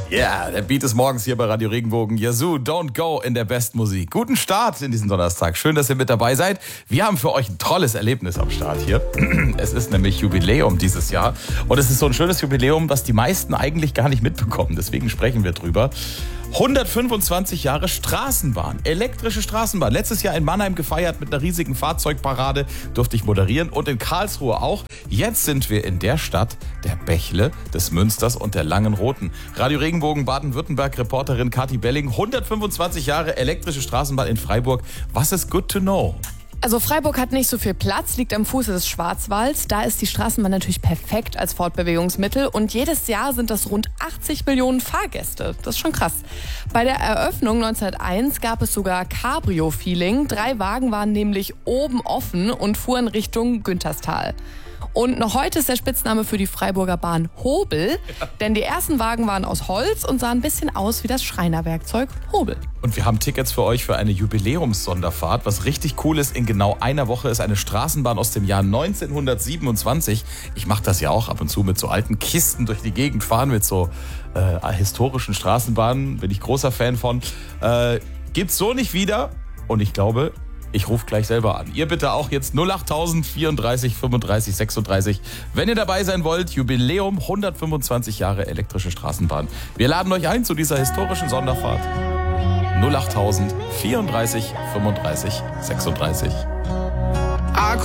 Ja, der Beat ist morgens hier bei Radio Regenbogen. Yazoo, Don't Go in der Bestmusik. Guten Start in diesen Donnerstag. Schön, dass ihr mit dabei seid. Wir haben für euch ein tolles Erlebnis am Start hier. Es ist nämlich Jubiläum dieses Jahr. Und es ist so ein schönes Jubiläum, was die meisten eigentlich gar nicht mitbekommen. Deswegen sprechen wir drüber. 125 Jahre Straßenbahn, elektrische Straßenbahn. Letztes Jahr in Mannheim gefeiert mit einer riesigen Fahrzeugparade, durfte ich moderieren und in Karlsruhe auch. Jetzt sind wir in der Stadt der Bächle, des Münsters und der Langenroten. Radio Regenbogen Baden-Württemberg Reporterin Kathi Belling, 125 Jahre elektrische Straßenbahn in Freiburg. Was ist good to know? Also Freiburg hat nicht so viel Platz, liegt am Fuße des Schwarzwalds. Da ist die Straßenbahn natürlich perfekt als Fortbewegungsmittel. Und jedes Jahr sind das rund 80 Millionen Fahrgäste. Das ist schon krass. Bei der Eröffnung 1901 gab es sogar Cabrio-Feeling. 3 Wagen waren nämlich oben offen und fuhren Richtung Günterstal. Und noch heute ist der Spitzname für die Freiburger Bahn Hobel, denn die ersten Wagen waren aus Holz und sahen ein bisschen aus wie das Schreinerwerkzeug Hobel. Und wir haben Tickets für euch für eine Jubiläumssonderfahrt. Was richtig cool ist, in genau einer Woche ist eine Straßenbahn aus dem Jahr 1927. Ich mache das ja auch ab und zu mit so alten Kisten durch die Gegend fahren, mit so historischen Straßenbahnen. Bin ich großer Fan von. Gibt's so nicht wieder. Und ich glaube, ich rufe gleich selber an. Ihr bitte auch jetzt 08000 34 35 36. Wenn ihr dabei sein wollt, Jubiläum 125 Jahre elektrische Straßenbahn. Wir laden euch ein zu dieser historischen Sonderfahrt. 08000 34 35 36.